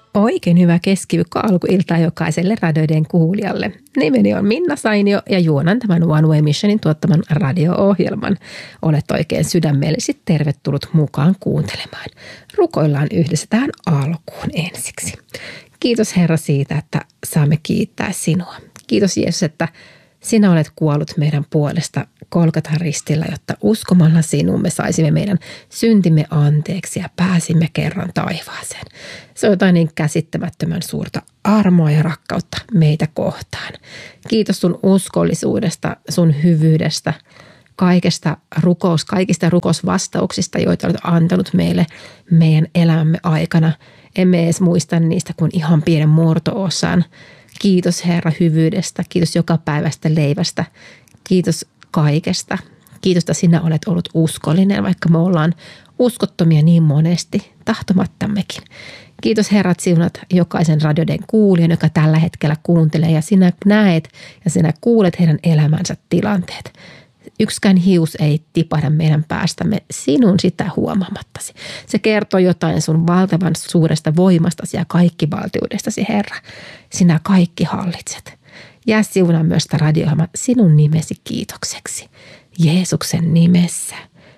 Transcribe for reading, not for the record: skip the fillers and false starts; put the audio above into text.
Oikein hyvää keskiviikkoalkuiltaa jokaiselle radioiden kuulijalle. Nimeni on Minna Sainio ja juonan tämän One Way Missionin tuottaman radio-ohjelman. Olet oikein sydämellisesti tervetullut mukaan kuuntelemaan. Rukoillaan yhdessä tähän alkuun ensiksi. Kiitos Herra siitä, että saamme kiittää sinua. Kiitos Jeesus, että sinä olet kuollut meidän puolesta Golgatan ristillä, jotta uskomalla sinuun me saisimme meidän syntimme anteeksi ja pääsimme kerran taivaaseen. Se on jotain niin käsittämättömän suurta armoa ja rakkautta meitä kohtaan. Kiitos sun uskollisuudesta, sun hyvyydestä, kaikista rukousvastauksista, joita olet antanut meille meidän elämämme aikana. Emme edes muista niistä kuin ihan pienen murto-osan. Kiitos Herra hyvyydestä, kiitos joka päivästä leivästä, kiitos kaikesta. Kiitos, että sinä olet ollut uskollinen, vaikka me ollaan uskottomia niin monesti, tahtomattammekin. Kiitos Herra, että siunat jokaisen radioiden kuulijan, joka tällä hetkellä kuuntelee ja sinä näet ja sinä kuulet heidän elämänsä tilanteet. Yksikään hius ei tipahda meidän päästämme sinun sitä huomaamattasi. Se kertoo jotain sun valtavan suuresta voimastasi ja kaikkivaltiudestasi, Herra. Sinä kaikki hallitset. Jää siunaa myös sitä radio-ohjelmaa sinun nimesi kiitokseksi. Jeesuksen nimessä.